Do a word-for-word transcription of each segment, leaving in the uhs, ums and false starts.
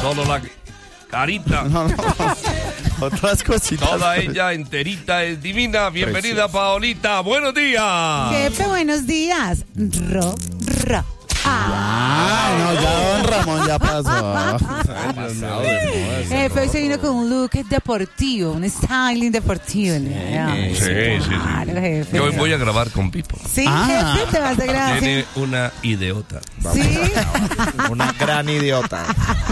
Solo la carita. No, no. Otras cositas. Toda ella enterita es divina. Bienvenida, Preciosa. Paolita. Buenos días. Jefe, buenos días. Ro, ro. Ah, no, ya don Ramón ya pasó. Jefe, hoy se vino con un look deportivo, un styling deportivo. Sí, sí, sí. Claro, jefe. Yo hoy voy a grabar con Pipo. Sí, Ah. jefe, te vas a grabar. Tiene una idiota. Sí. Una gran idiota.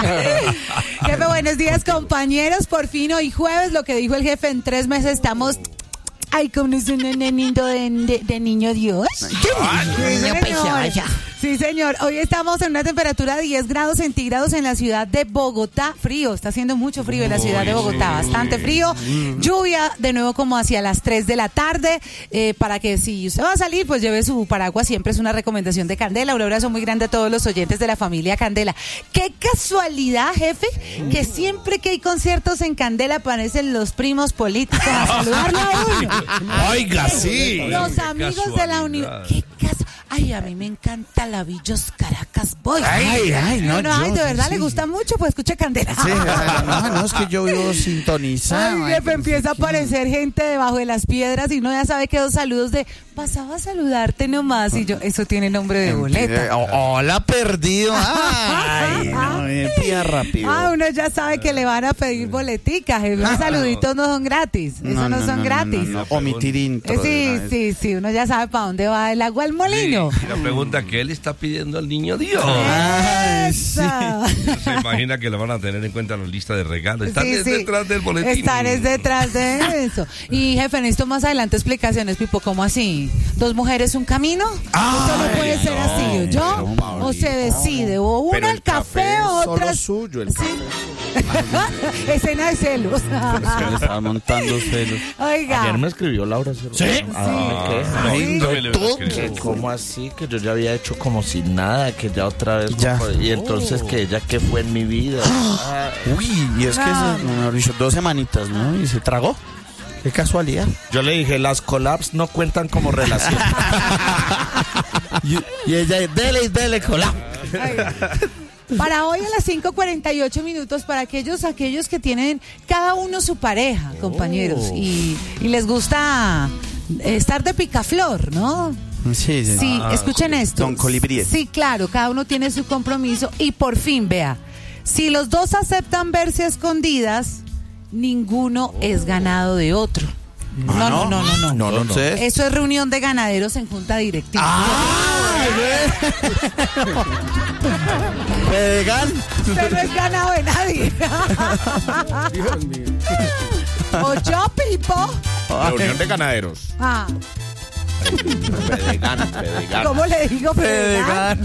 Jefe, buenos días, compañeros. Por fin, hoy jueves, lo que dijo el jefe, en tres meses estamos... Ay, como es un nenito de, de, de niño Dios. Sí, señor. Sí, señor. Hoy estamos en una temperatura de diez grados centígrados en la ciudad de Bogotá. Frío, está haciendo mucho frío en la ciudad de Bogotá, bastante frío. Lluvia, de nuevo como hacia las tres de la tarde, eh, para que si usted va a salir, pues lleve su paraguas. Siempre es una recomendación de Candela. Un abrazo muy grande a todos los oyentes de la familia Candela. Qué casualidad, jefe, que siempre que hay conciertos en Candela aparecen los primos políticos a saludarlo a uno. Oiga, sí. Los amigos de la universidad. Qué caso. Ay, a mí me encanta la Villos Caracas Boys. Ay, ay, no, no, ay, de yo, verdad sí. le gusta mucho, pues escuche Candela. Sí, no, no, es que yo vivo sintonizado. Ay, jefe, empieza a aparecer gente debajo de las piedras y uno ya sabe que dos saludos de pasaba a saludarte nomás y yo, eso tiene nombre de boleta. Hola, perdido. Ay, no, empieza rápido. Ah, uno ya sabe que le van a pedir boletica, jefe. Los saluditos no son gratis, eso no, no, no son no, gratis. No, no, no. Omitir intro. Sí, sí, sí, uno ya sabe para dónde va el agua al molino. Sí, y la pregunta, ¿qué le está pidiendo al niño Dios? Ay, sí. Se imagina que le van a tener en cuenta la lista de regalos. Están Sí, es sí. detrás del boletín. Están es detrás de eso. Y jefe, necesito más adelante explicaciones, Pipo, ¿cómo así? ¿Dos mujeres, un camino? Ay, Eso no puede ser no, así, ¿yo? pero, Paulita, O se decide, o Pero una el al café, café o otra... Solo suyo, el Sí. Escena de celos. Se le estaba montando celos. Oiga. Ayer me escribió Laura Cerro. ¿Sí? Ah, ¿qué? Ay, Yo me le voy a todo. escribir. Que ¿Cómo así? Que yo ya había hecho como si nada, que ya otra vez. Ya. Y entonces que ella que fue en mi vida. Ah, Uy, y es que No. eso, mejor dicho, dos semanitas, ¿no? Y se tragó. Qué casualidad. yo le dije, las collabs no cuentan como relación. Y, y ella, dele, dele, colá. Ay. Para hoy a las cinco cuarenta y ocho minutos, para aquellos aquellos que tienen cada uno su pareja, compañeros, y, y les gusta estar de picaflor, ¿no? Sí, sí. Sí, Ah, escuchen esto. Don Colibrí. Sí, claro, cada uno tiene su compromiso y por fin, vea, si los dos aceptan verse a escondidas, ninguno es ganado de otro. No, no, no, no, no. No, no, no. Entonces, Eso es reunión de ganaderos en junta directiva. Pegan. Usted no es ganado de nadie. O yo, Pipo. Reunión de ganaderos. Ah, Fedegan, Fedegan. ¿cómo le digo? Pegan.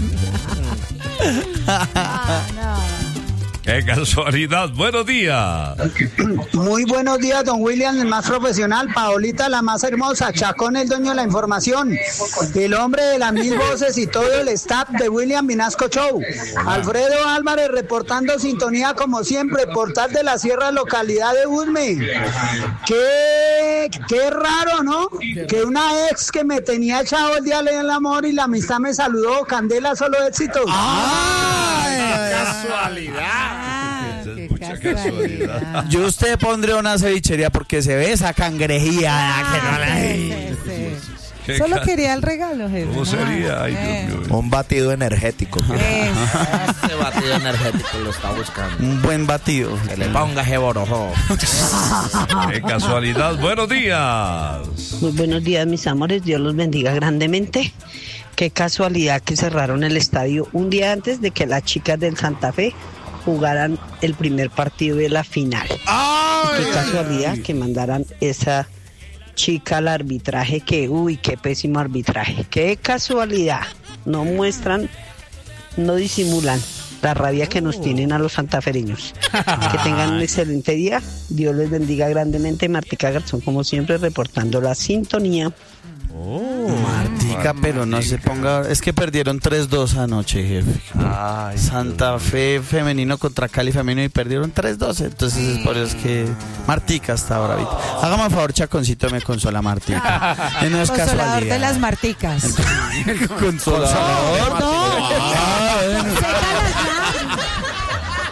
Ah, no. ¡Qué casualidad! ¡Buenos días! Muy buenos días, don William, el más profesional, Paolita, la más hermosa, Chacón, el dueño de la información, el hombre de las mil voces y todo el staff de William Vinasco Show. Alfredo Álvarez reportando sintonía como siempre, Portal de la Sierra, localidad de Usme. Qué, qué raro, ¿no? Que una ex que me tenía echado el día del amor y la amistad me saludó. Candela, solo éxitos. Ay, Casualidad. Ah, Eso es qué mucha casualidad. casualidad. yo usted pondría una cevichería porque se ve esa cangrejía. que no la- Sí, sí. Qué Solo ca- quería el regalo, jefe. ¿Cómo ¿no? sería? Ay, Eh, Dios mío. Un batido energético. eso. Ese batido energético lo está buscando. Un buen batido. Que le ponga ese borojo. ¡Qué casualidad! ¡Buenos días! Muy buenos días, mis amores. Dios los bendiga grandemente. Qué casualidad que cerraron el estadio un día antes de que las chicas del Santa Fe jugaran el primer partido de la final. Qué casualidad que mandaran esa chica al arbitraje, que uy, qué pésimo arbitraje. Qué casualidad. No muestran, no disimulan la rabia que nos tienen a los santafereños. Que tengan un excelente día. Dios les bendiga grandemente. Martica Garzón, como siempre, reportando la sintonía. Martica, pero no se ponga. Es que perdieron tres dos anoche, jefe. Ay, Santa Fe femenino contra Cali femenino y perdieron tres dos. Entonces es por eso es que Martica está bravita. Hágame un favor, Chaconcito, me consola Martica. Que no es Consolador casualidad. de las marticas. Consolador. No. Ah, bueno. Sécalas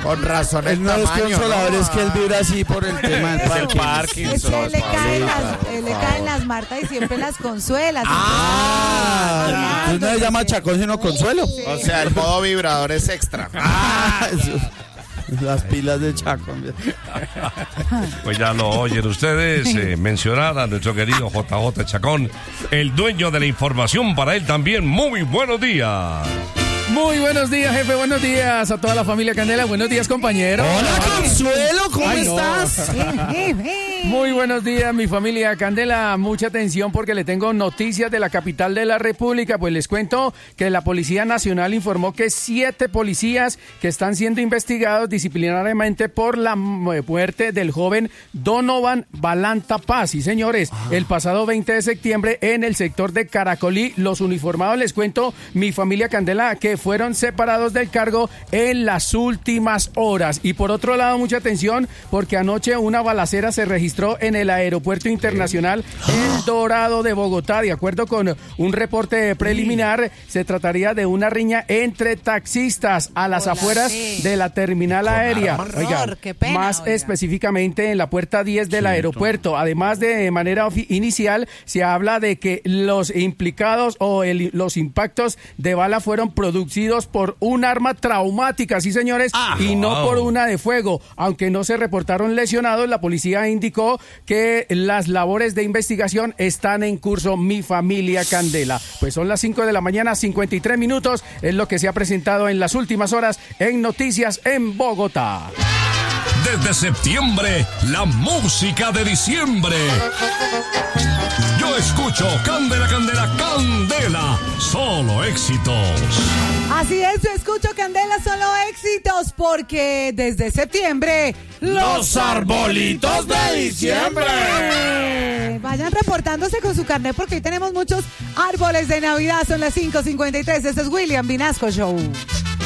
Con razón el Él no es tamaño, consolador, ¿no? es que él vibra así por el tema del Es el Parkinson. Parkinson. Es que le caen Pablito, las, por eh, le favor. caen las Marta y siempre las consuela. Ah, Armando, entonces no se llama Chacón sino Consuelo. O sea, el modo vibrador es extra. Ah, eso. Las pilas de Chacón. Pues ya lo oyen ustedes eh, mencionar a nuestro querido J J Chacón, el dueño de la información para él también. Muy buenos días. Muy buenos días, jefe. Buenos días a toda la familia Candela. Buenos días, compañero. Hola, Consuelo, ¿cómo Ay, no. estás? Muy buenos días, mi familia Candela. Mucha atención porque le tengo noticias de la capital de la República. Pues les cuento que la Policía Nacional informó que siete policías que están siendo investigados disciplinariamente por la muerte del joven Donovan Balanta Paz. Sí, señores, el pasado veinte de septiembre en el sector de Caracolí, los uniformados, les cuento, mi familia Candela, que fueron separados del cargo en las últimas horas. Y por otro lado, mucha atención, porque anoche una balacera se registró en el Aeropuerto Internacional El Dorado de Bogotá. De acuerdo con un reporte preliminar, se trataría de una riña entre taxistas a las Hola, afueras sí. de la terminal aérea. Horror, qué pena, más oiga. específicamente en la puerta diez del aeropuerto. Además, de manera ofi- inicial, se habla de que los implicados o el- los impactos de bala fueron producidos por un arma traumática, sí, señores, Ah, y no wow. por una de fuego. Aunque no se reportaron lesionados, la policía indicó que las labores de investigación están en curso, mi familia Candela. Pues son las cinco de la mañana, cincuenta y tres minutos, es lo que se ha presentado en las últimas horas en Noticias en Bogotá. Desde septiembre, la música de diciembre. Yo escucho Candela, Candela, Candela. Solo éxitos. Así es, yo escucho Candela, solo éxitos, porque desde septiembre, Los arbolitos de diciembre. Eh, Vayan reportándose con su carnet porque hoy tenemos muchos árboles de Navidad. Son las cinco cincuenta y tres. Este es William Vinasco Show.